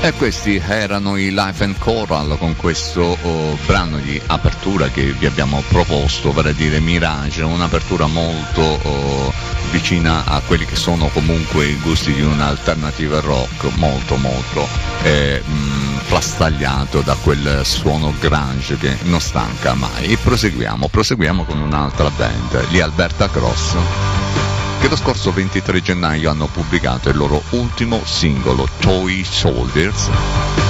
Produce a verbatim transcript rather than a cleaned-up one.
E questi erano i Life and Coral con questo oh, brano di apertura che vi abbiamo proposto, vale a dire Mirage, un'apertura molto oh, vicina a quelli che sono comunque i gusti di un alternative rock, molto molto eh, mh, frastagliato da quel suono grunge che non stanca mai. E proseguiamo, proseguiamo con un'altra band, gli Alberta Cross, che lo scorso ventitré gennaio hanno pubblicato il loro ultimo singolo, Toy Soldiers,